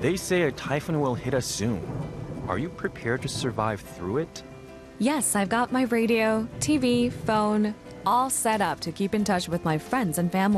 They say a typhoon will hit us soon. Are you prepared to survive through it? Yes, I've got my radio, TV, phone, all set up to keep in touch with my friends and family.